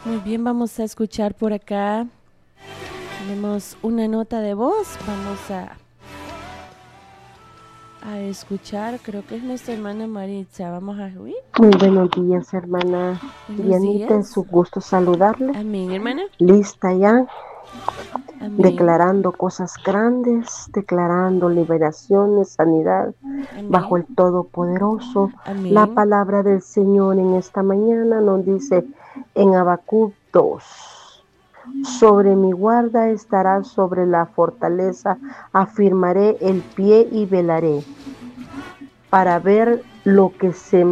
Muy bien, vamos a escuchar por acá. Tenemos una nota de voz. Vamos a escuchar. Creo que es nuestra hermana Maritza. Vamos a oír. Muy buenos días, hermana Buenos Dianita. Es días. un gusto saludarle. Amén, hermana. Lista ya, Amén. declarando cosas grandes, declarando liberaciones, sanidad, bajo Amén. el Todopoderoso. La Amén. palabra del Señor en esta mañana nos dice en Habacuc 2. Sobre mi guarda estará sobre la fortaleza, afirmaré el pie y velaré, para ver lo que se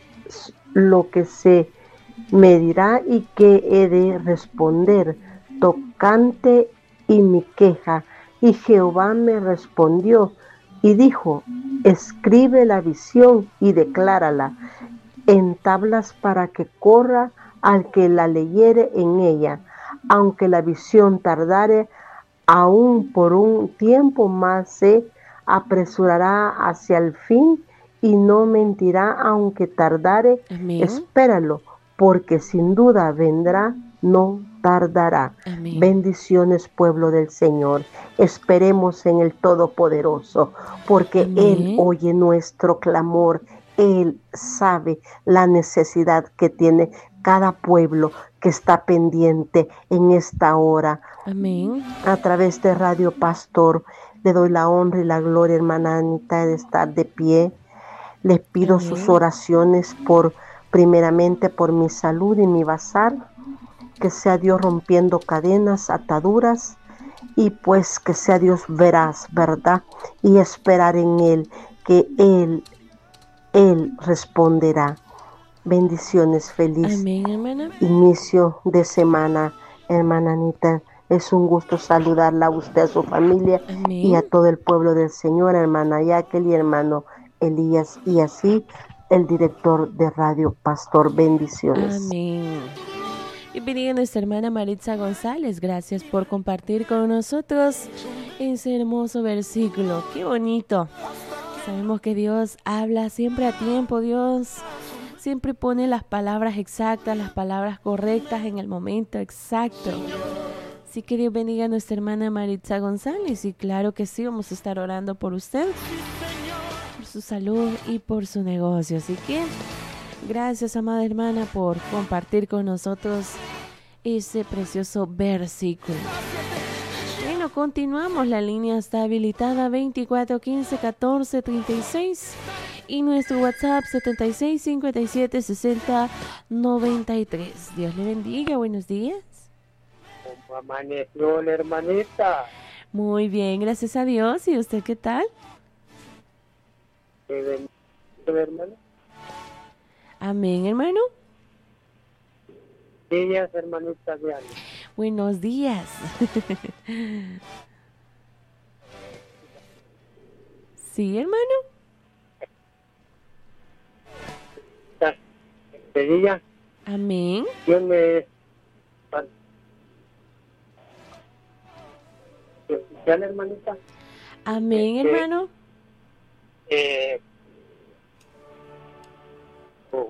me dirá y que he de responder tocante y mi queja. Y Jehová me respondió y dijo: escribe la visión y declárala en tablas para que corra al que la leyere en ella. Aunque la visión tardare, aún por un tiempo más se apresurará hacia el fin y no mentirá aunque tardare. Amén. Espéralo, porque sin duda vendrá, no tardará. Amén. Bendiciones, pueblo del Señor. Esperemos en el Todopoderoso, porque Él Amén. oye nuestro clamor. Él sabe la necesidad que tiene cada pueblo que está pendiente en esta hora. Amén. A través de Radio Pastor, le doy la honra y la gloria, hermana Anita, de estar de pie. Les pido sus Amén. oraciones primeramente por mi salud y mi bazar, que sea Dios rompiendo cadenas, ataduras, y pues que sea Dios veraz, ¿verdad? Y esperar en Él, que Él responderá. Bendiciones, feliz Amén, hermana. inicio de semana, hermana Anita. Es un gusto saludarla a usted, a su familia y Amén. a todo el pueblo del Señor, hermana Yaquel y hermano Elías, y así el director de Radio Pastor. Bendiciones. Amén. Y bendiga a nuestra hermana Maritza González. Gracias por compartir con nosotros ese hermoso versículo. ¡Qué bonito! Sabemos que Dios habla siempre a tiempo. Dios siempre pone las palabras exactas, las palabras correctas en el momento exacto. Así que Dios bendiga a nuestra hermana Maritza González. Y claro que sí, vamos a estar orando por usted, por su salud y por su negocio. Así que gracias, amada hermana, por compartir con nosotros ese precioso versículo. Bueno, continuamos. La línea está habilitada 2415-1436 y nuestro WhatsApp 76576093. Dios le bendiga. Buenos días. ¿Cómo amaneció la hermanita? Muy bien, gracias a Dios. ¿Y usted qué tal? ¿Qué bendición, hermano? Amén, hermano. Días, hermanita Diana. Buenos días. Sí, hermano. Este día, Amén. Dios me... ¿Especial, hermanita? Amén, hermano. Oh,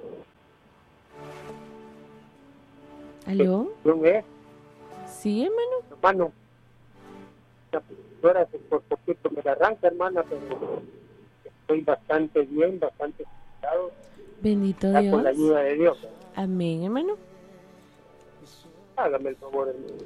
¿Aló? Dios me... Sí, hermano. Hermano, la profesora por poquito me la arranca, hermana, pero estoy bastante bien, bastante cuidado, Bendito ya con la Dios. ayuda de Dios. Amén, hermano. Hágame el favor, hermano.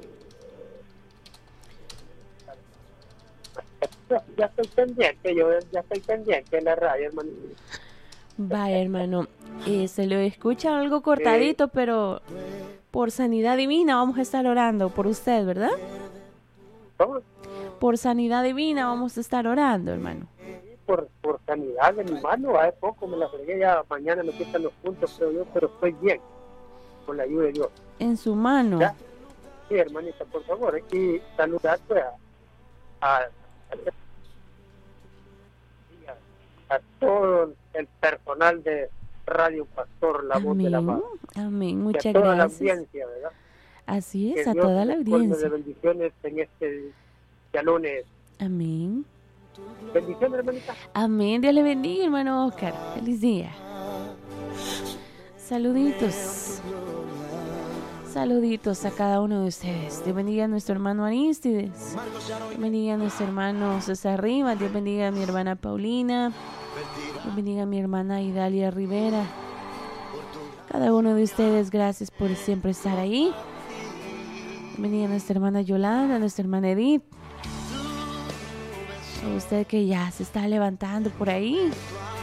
Ya estoy pendiente, yo ya estoy pendiente en la radio, hermano. Va, hermano. Se lo escucha algo cortadito, pero por sanidad divina vamos a estar orando por usted, ¿verdad? ¿Cómo? Por sanidad divina vamos a estar orando, hermano. Por sanidad de mi mano, hace poco me la fregué, ya mañana me quitan los puntos, creo yo, pero estoy bien, con la ayuda de Dios. En su mano. ¿Ya? Sí, hermanita, por favor, y saludar pues, a todo el personal de Radio Pastor, La Voz de la Amén. Paz. Amén. Y a Muchas toda la gracias. audiencia, ¿verdad? Así Que es, a Dios toda la les colme de audiencia. bendiciones en este día lunes. Amén. Bendiciones, hermanita. Amén. Dios le bendiga, hermano Oscar. Feliz día. Saluditos. Saluditos a cada uno de ustedes. Dios bendiga a nuestro hermano Arístides. Dios bendiga a nuestro hermano César Rivas. Dios bendiga a mi hermana Paulina. Dios bendiga a mi hermana Idalia Rivera. Cada uno de ustedes, gracias por siempre estar ahí. Dios bendiga a nuestra hermana Yolanda, a nuestra hermana Edith. A usted que ya se está levantando por ahí.